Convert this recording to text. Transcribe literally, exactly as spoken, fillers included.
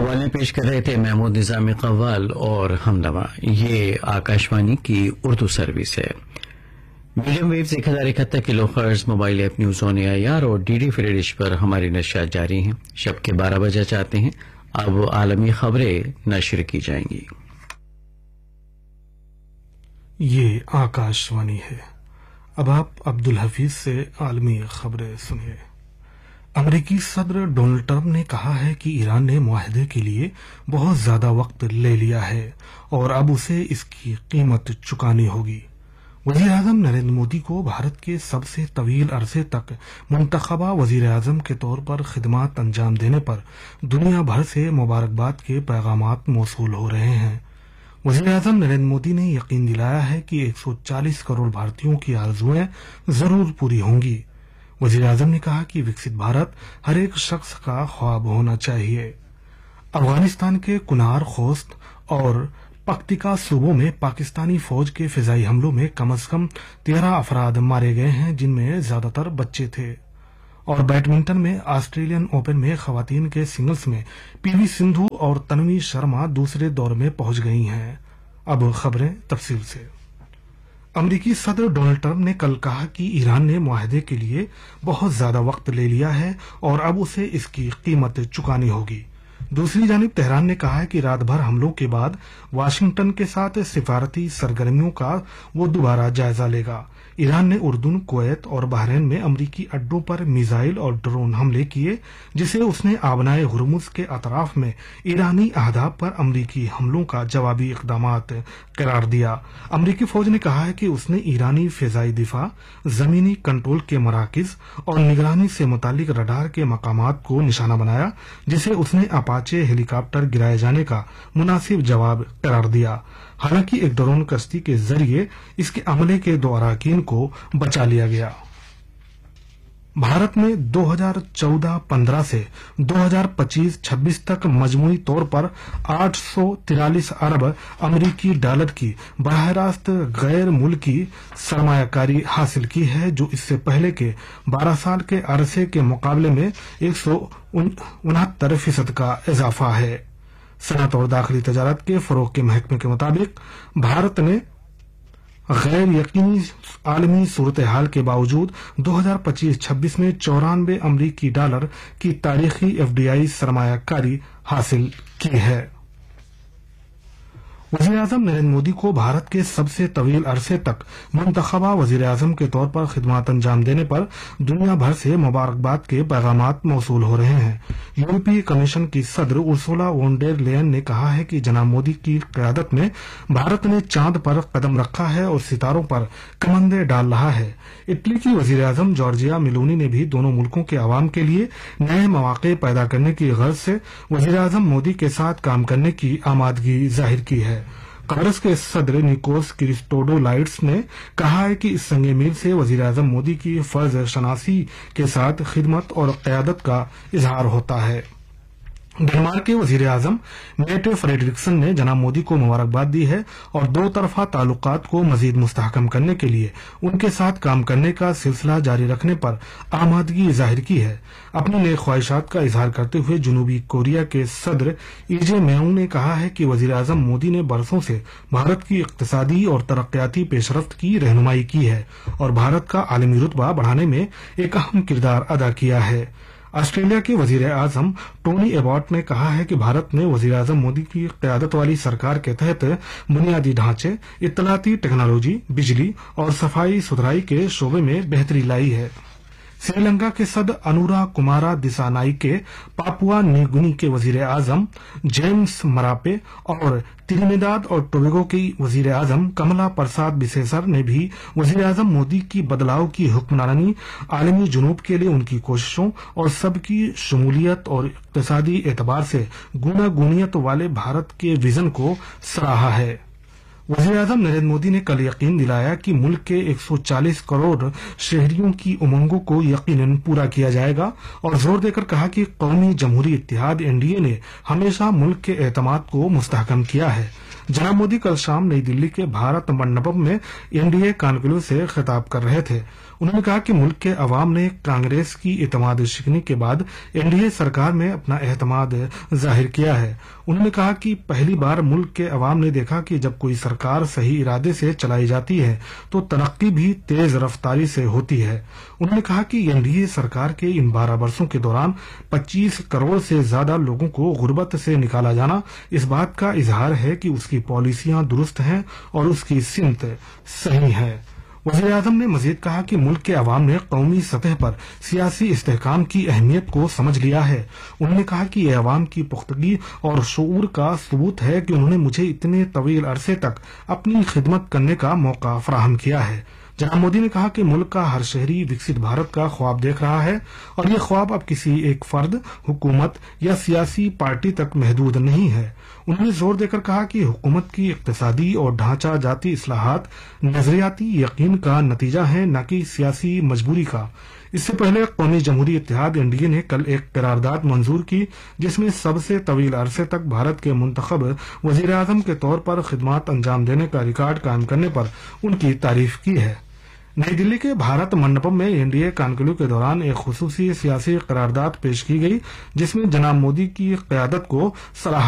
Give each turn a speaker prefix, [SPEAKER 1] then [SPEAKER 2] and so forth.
[SPEAKER 1] قوالیں پیش کر رہے تھے محمود نظامی قوال اور ہمدمہ. یہ آکاشوانی کی اردو سروس ہے. میڈیم ویوز ایک ہزار اکہتر کلو hertz mobile app news on a I R اور ڈی ڈی فری ڈش پر ہماری نشریات جاری ہیں. شب کے بارہ بجے چاہتے ہیں اب عالمی خبریں نشر کی جائیں گی.
[SPEAKER 2] یہ آکاشوانی ہے. اب آپ عبدالحفیظ سے عالمی خبریں سنیے. امریکی صدر ڈونلڈ ٹرمپ نے کہا ہے کہ ایران نے معاہدے کے لیے بہت زیادہ وقت لے لیا ہے اور اب اسے اس کی قیمت چکانی ہوگی. وزیر اعظم نریندر مودی کو بھارت کے سب سے طویل عرصے تک منتخبہ وزیر اعظم کے طور پر خدمات انجام دینے پر دنیا بھر سے مبارکباد کے پیغامات موصول ہو رہے ہیں. وزیر اعظم نریندر مودی نے یقین دلایا ہے کہ ایک سو چالیس کروڑ بھارتیوں کی آرزوئیں ضرور پوری ہوں گی. وزیر اعظم نے کہا کہ وکست بھارت ہر ایک شخص کا خواب ہونا چاہیے. افغانستان کے کنار، خوست اور پکتیکا صوبوں میں پاکستانی فوج کے فضائی حملوں میں کم از کم تیرہ افراد مارے گئے ہیں، جن میں زیادہ تر بچے تھے. اور بیڈمنٹن میں آسٹریلین اوپن میں خواتین کے سنگلز میں پی وی سندھو اور تنوی شرما دوسرے دور میں پہنچ گئی ہیں. اب خبریں تفصیل سے. امریکی صدر ڈونلڈ ٹرمپ نے کل کہا کہ ایران نے معاہدے کے لیے بہت زیادہ وقت لے لیا ہے اور اب اسے اس کی قیمت چکانی ہوگی. دوسری جانب تہران نے کہا ہے کہ رات بھر حملوں کے بعد واشنگٹن کے ساتھ سفارتی سرگرمیوں کا وہ دوبارہ جائزہ لے گا. ایران نے اردن، کویت اور بحرین میں امریکی اڈوں پر میزائل اور ڈرون حملے کیے، جسے اس نے آبنائے ہرمز کے اطراف میں ایرانی اہداف پر امریکی حملوں کا جوابی اقدامات قرار دیا. امریکی فوج نے کہا ہے کہ اس نے ایرانی فضائی دفاع، زمینی کنٹرول کے مراکز اور نگرانی سے متعلق رڈار کے مقامات کو نشانہ بنایا، جسے اس نے اپاچے ہیلی کاپٹر گرائے جانے کا مناسب جواب قرار دیا. حالانکہ ایک ڈرون کشتی کے ذریعے اس کے عملے کے دو اراکین کو بچا لیا گیا. بھارت میں دو ہزار چودہ پندرہ سے دو ہزار پچیس چھبیس تک مجموعی طور پر آٹھ سو ترالیس ارب امریکی ڈالر کی براہ راست غیر ملکی سرمایہ کاری حاصل کی ہے، جو اس سے پہلے کے بارہ سال کے عرصے کے مقابلے میں ایک سو انہتر فیصد کا اضافہ ہے. صنعت اور داخلی تجارت کے فروغ کے محکمے کے مطابق بھارت نے غیر یقینی عالمی صورتحال کے باوجود دو ہزار پچیس چھبیس میں چورانوے امریکی ڈالر کی تاریخی ایف ڈی آئی سرمایہ کاری حاصل کی ہے. وزیر اعظم نریندر مودی کو بھارت کے سب سے طویل عرصے تک منتخبہ وزیر اعظم کے طور پر خدمات انجام دینے پر دنیا بھر سے مبارکباد کے پیغامات موصول ہو رہے ہیں. یورپی کمیشن کی صدر ارسولا وون ڈیر لیئن نے کہا ہے کہ جناب مودی کی قیادت میں بھارت نے چاند پر قدم رکھا ہے اور ستاروں پر کمندیں ڈال رہا ہے. اٹلی کی وزیر اعظم جارجیا میلونی نے بھی دونوں ملکوں کے عوام کے لیے نئے مواقع پیدا کرنے کی غرض سے وزیر اعظم مودی کے ساتھ کام کرنے کی آمادگی ظاہر کی ہے. قبرص کے صدر نیکوس کرسٹوڈولائڈس نے کہا ہے کہ اس سنگ میل سے وزیر اعظم مودی کی فرض شناسی کے ساتھ خدمت اور قیادت کا اظہار ہوتا ہے. ڈنمارک کے وزیر اعظم میٹے فریڈرکسن نے جناب مودی کو مبارکباد دی ہے اور دو طرفہ تعلقات کو مزید مستحکم کرنے کے لیے ان کے ساتھ کام کرنے کا سلسلہ جاری رکھنے پر آمادگی ظاہر کی ہے. اپنی نئے خواہشات کا اظہار کرتے ہوئے جنوبی کوریا کے صدر ای جے میوں نے کہا ہے کہ وزیر اعظم مودی نے برسوں سے بھارت کی اقتصادی اور ترقیاتی پیش رفت کی رہنمائی کی ہے اور بھارت کا عالمی رتبہ بڑھانے میں ایک اہم کردار ادا کیا ہے. آسٹریلیا کے وزیر اعظم ٹونی ایباٹ نے کہا ہے کہ بھارت نے وزیر اعظم مودی کی قیادت والی سرکار کے تحت بنیادی ڈھانچے، اطلاعاتی ٹیکنالوجی، بجلی اور صفائی ستھرائی کے شعبے میں بہتری لائی ہے. سری لنکا کے صدر انورا کمارا دسا نائکے، پاپوا نیو گنی کے وزیر اعظم جیمز مراپے اور ٹرینیڈاڈ اور ٹوبیگو کی وزیر اعظم کملا پرساد بسیسر نے بھی وزیر اعظم مودی کی بدلاؤ کی حکمرانی، عالمی جنوب کے لیے ان کی کوششوں اور سب کی شمولیت اور اقتصادی اعتبار سے گوناگونیت والے بھارت کے وژن کو سراہا ہے. وزیر اعظم نریندر مودی نے کل یقین دلایا کہ ملک کے ایک سو چالیس کروڑ شہریوں کی امنگوں کو یقیناً پورا کیا جائے گا اور زور دے کر کہا کہ قومی جمہوری اتحاد این ڈی اے نے ہمیشہ ملک کے اعتماد کو مستحکم کیا ہے. جناب مودی کل شام نئی دلی کے بھارت منڈپم میں این ڈی اے کانکلیو سے خطاب کر رہے تھے. انہوں نے کہا کہ ملک کے عوام نے کانگریس کی اعتماد شکنی کے بعد این ڈی اے سرکار میں اپنا اعتماد ظاہر کیا ہے۔ انہوں نے کہا کہ پہلی بار ملک کے عوام نے دیکھا کہ جب کوئی سرکار صحیح ارادے سے چلائی جاتی ہے تو ترقی بھی تیز رفتاری سے ہوتی ہے۔ انہوں نے کہا کہ این ڈی اے سرکار کے ان بارہ برسوں کے دوران پچیس کروڑ سے زیادہ لوگوں کو غربت سے نکالا جانا اس بات کا اظہار ہے کہ اس کی پالیسیاں درست ہیں اور اس کی سمت صحیح ہے۔ وزیر اعظم نے مزید کہا کہ ملک کے عوام نے قومی سطح پر سیاسی استحکام کی اہمیت کو سمجھ لیا ہے۔ انہوں نے کہا کہ یہ عوام کی پختگی اور شعور کا ثبوت ہے کہ انہوں نے مجھے اتنے طویل عرصے تک اپنی خدمت کرنے کا موقع فراہم کیا ہے۔ جناب مودی نے کہا کہ ملک کا ہر شہری وکست بھارت کا خواب دیکھ رہا ہے اور یہ خواب اب کسی ایک فرد، حکومت یا سیاسی پارٹی تک محدود نہیں ہے۔ انہوں نے زور دے کر کہا کہ حکومت کی اقتصادی اور ڈھانچہ جاتی اصلاحات نظریاتی یقین کا نتیجہ ہیں، نہ کہ سیاسی مجبوری کا۔ اس سے پہلے قومی جمہوری اتحاد این ڈی اے نے کل ایک قرارداد منظور کی جس میں سب سے طویل عرصے تک بھارت کے منتخب وزیر اعظم کے طور پر خدمات انجام دینے کا ریکارڈ قائم کرنے پر ان کی تعریف کی ہے۔ نئی دلی کے بھارت منڈپم میں این ڈی اے کانکلیو کے دوران ایک خصوصی سیاسی قرارداد پیش کی گئی جس میں جناب مودی کی قیادت کو سراہا